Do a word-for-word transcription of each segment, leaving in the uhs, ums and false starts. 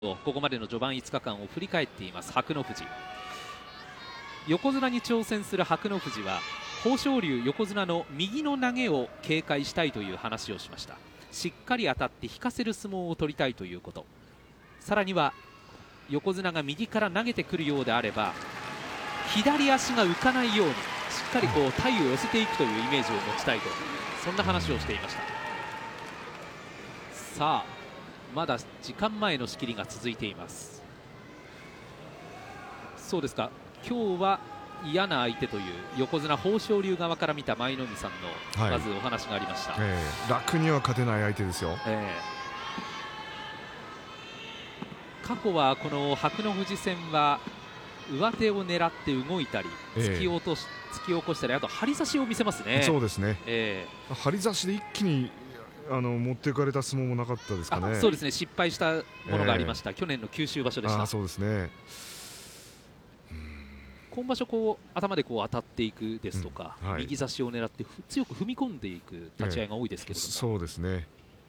ここまでの序盤いつかかんを振り返っています白富士。横綱に挑戦する白富士は豊昇龍横綱の右の投げを警戒したいという話をしました。しっかり当たって引かせる相撲を取りたいということ、さらには横綱が右から投げてくるようであれば左足が浮かないようにしっかりこう体を寄せていくというイメージを持ちたいと、そんな話をしていました。さあまだ時間前の仕切りが続いています。そうですか、今日は嫌な相手という横綱豊昇龍側から見た舞の海さんのまずお話がありました、 はい、えー、楽には勝てない相手ですよ、えー、過去はこの白富士戦は上手を狙って動いたり突き落とし、えー、突き起こしたり、あと張り差しを見せますね。 そうですね、 えー、 張り差しで一気にあの持っていかれた相撲もなかったですかね。 そうですね、失敗したものがありました、えー、去年の九州場所でした。 あ、そうですね、 今場所こう頭でこう当たっていくですとか、うん、はい、右差しを狙って強く踏み込んでいく立ち合いが多いですけれども、えー、 そうですね。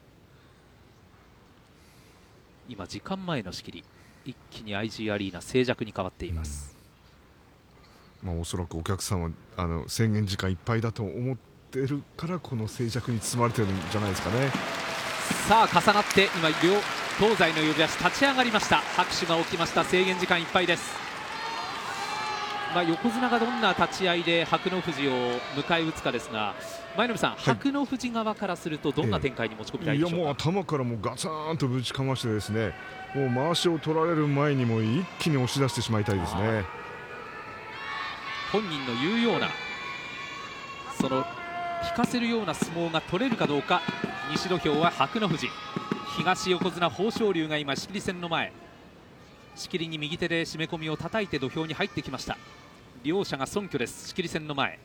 今時間前の仕切り、一気に アイジー アリーナ静寂に変わっています、 うん、まあ、おそらくお客さんはあの制限時間いっぱいだと思っててるからこの静寂に包まれてるんじゃないですかね。 さあ重なって今両東西の呼び足立ち上がりました。拍手が起きました。制限時間いっぱいです。まあ、横綱がどんな立ち合いで白富士を迎え撃つかですが、舞の海さん、はい、白富士側からするとどんな展開に持ち込みたいでしょうか。 ええ、いやもう頭からもうガツンとぶちかましてですね、もう回しを取られる前にも一気に押し出してしまいたいですね。 本人の言うようなその引かせるような相撲が取れるかどうか。西土俵は白富士、東横綱豊昇龍が今仕切り線の前、仕切りに右手で締め込みを叩いて土俵に入ってきました。両者が尊虚です。仕切り線の前、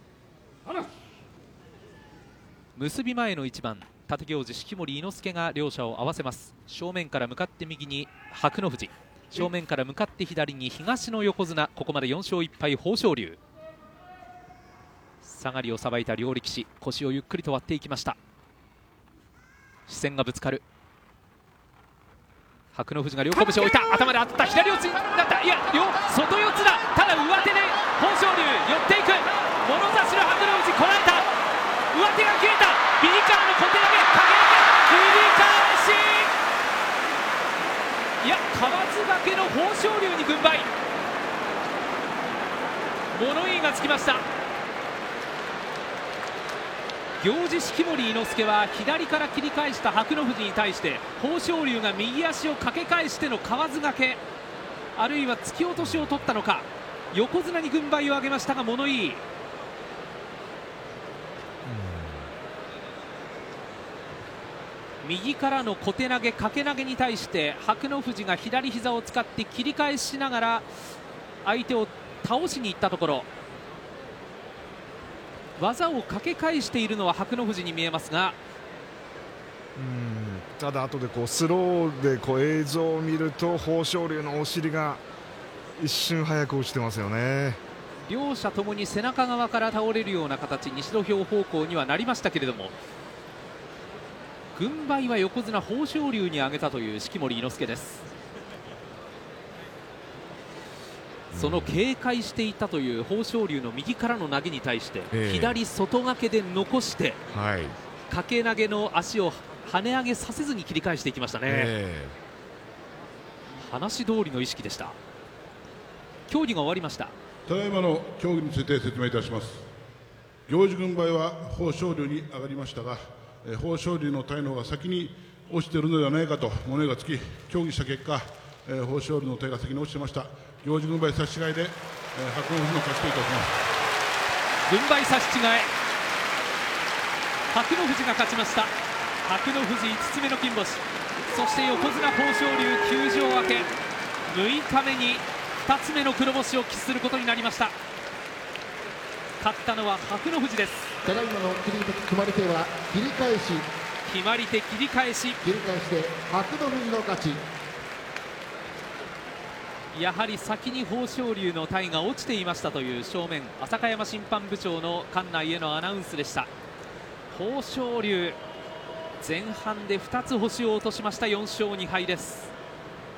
結び前の一番、立行司式守伊之助が両者を合わせます。正面から向かって右に白富士、正面から向かって左に東の横綱、ここまでよんしょういっぱい豊昇龍。下がりをさばいた両力士、腰をゆっくりと割っていきました。視線がぶつかる。白富士が両拳を置いた、頭で当たった、左四つになった、いや両外四つだ、ただ上手で豊昇龍寄っていく、物差しの白富士こらえた、上手が切れた、右からの小手投げ、掛け投げ、振り返し、いや河津掛けの豊昇龍に軍配、物言いがつきました。行司式守伊之助は左から切り返した白富士に対して豊昇龍が右足を掛け返しての河津掛け、あるいは突き落としを取ったのか、横綱に軍配を上げましたが物言い。右からの小手投げ掛け投げに対して白富士が左膝を使って切り返しながら相手を倒しにいったところ、技をかけ返しているのは白富士に見えますが、 うん、ただ後でこうスローでこう映像を見ると豊昇龍のお尻が一瞬早く落ちてますよね。 両者ともに背中側から倒れるような形、西土俵方向にはなりましたけれども、軍配は横綱豊昇龍に上げたという式守伊之助です。その警戒していたという豊昇龍の右からの投げに対して、えー、左外掛けで残して、はい、掛け投げの足を跳ね上げさせずに切り返していきましたね、えー、話通りの意識でした。協議が終わりました。 ただいまの協議について説明いたします。行司軍配は豊昇龍に上がりましたが、豊昇龍の体の方が先に落ちているのではないかと物言いがつき、協議した結果、豊昇龍の体が先に落ちていました。行司軍配差し違いで、えー、白富士の勝ちといたします。 軍配差し違い、白富士が勝ちました。白富士いつつめの金星、そして横綱豊昇龍休場明けむいかめにふたつめの黒星を喫することになりました。勝ったのは白富士です。 ただいまの決まり手は切り返し、 決まり手切り返し、 切り返しで白富士の勝ち。 やはり先に豊昇龍の体が落ちていましたという正面浅香山審判部長の館内へのアナウンスでした。豊昇龍前半でふたつ星を落としました。よんしょうにはいです。